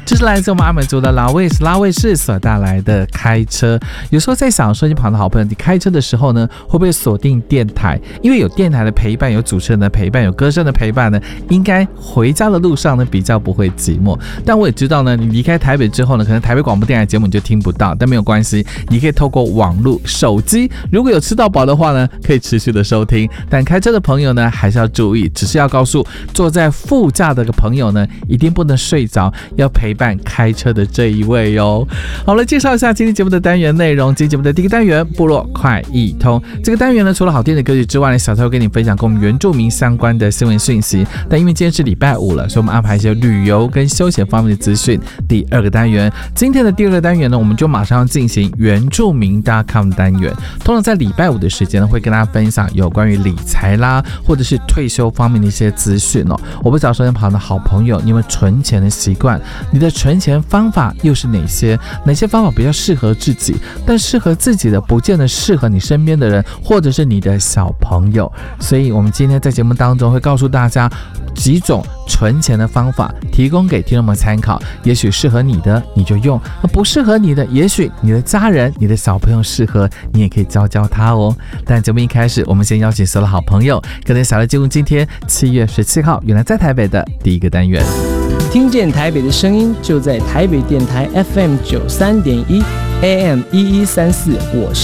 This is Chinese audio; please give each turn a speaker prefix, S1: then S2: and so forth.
S1: 这是来自我们阿美族的拉卫士所带来的开车。有时候在想说，你旁的好朋友，你开车的时候呢，会不会锁定电台？因为有电台的陪伴，有主持人的陪伴，有歌声的陪伴呢，应该回家的路上呢比较不会寂寞。但我也知道呢，你离开台北之后呢，可能台北广播电台节目你就听不到，但没有关系，你可以透过网络、手机，如果有吃到饱的话呢，可以持续的收听。但开车的朋友呢，还是要注意，只是要告诉坐在副驾的朋友呢，一定不能睡着，要陪伴开车的这一位哦。好了，介绍一下今天节目的单元内容。今天节目的第一个单元，部落快易通。这个单元呢，除了好听的歌曲之外呢，小蔡会跟你分享跟我们原住民相关的新闻讯息。但因为今天是礼拜五了，所以我们安排一些旅游跟休闲方面的资讯。第二个单元，今天的第二个单元呢，我们就马上要进行原住民.com 单元。通常在礼拜五的时间呢，会跟大家分享有关于理财啦，或者是退休方面的一些资讯哦。我不知道收音旁的好朋友，你有没有存钱的习惯？你的存钱方法又是哪些？哪些方法比较适合自己？但适合自己的，不见得适合你身边的人，或者是你的小朋友。所以我们今天在节目当中会告诉大家几种存钱的方法，提供给听众们参考。也许适合你的你就用，不适合你的，也许你的家人、你的小朋友适合，你也可以教他哦。但节目一开始，我们先邀请所有的好朋友，跟着小来进入今天7月17号，原来在台北的第一个单元。
S2: 听见台北的声音，就在台北电台 FM 93.1 AM 1134，我是